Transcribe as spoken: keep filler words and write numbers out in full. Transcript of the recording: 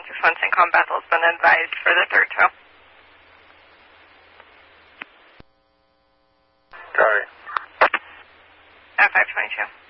six one Syncom Bethel has been advised for the third tow. Sorry. At five twenty-two.